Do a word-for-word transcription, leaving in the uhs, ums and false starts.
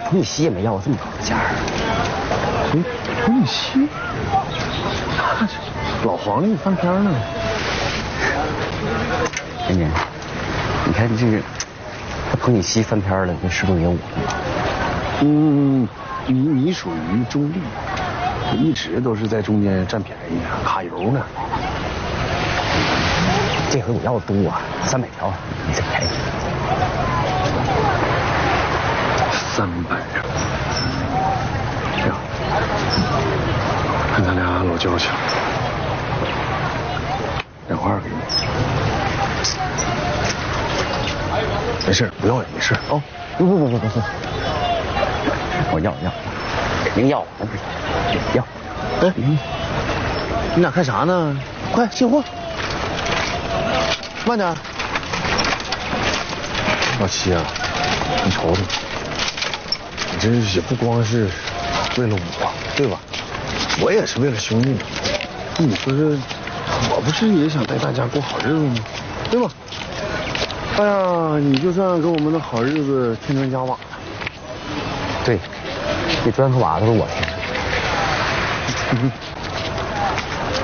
彭雨熙也没要过这么高的价儿。 谁？彭雨熙？老黄历翻篇了。 妍妍，你看这个，他彭雨熙翻篇了，那是不是也我了？ 嗯，你你属于中立，一直都是在中间占便宜啊，卡油呢。 这回我要的多啊，三百条，你再便宜。 三百呀！行，看咱俩老交情，两块给你。没事，不要也没事哦。 不不不不不不，我要要，肯定要，那不是要。 哎，你俩看啥呢？快进货，慢点。老七啊，你瞅瞅，你这也不光是为了我，对吧？我也是为了兄弟。你说这，我不是也想带大家过好日子吗？对吧？哎呀，你就算给我们的好日子添砖加瓦了。 对，这砖和瓦都是我添的。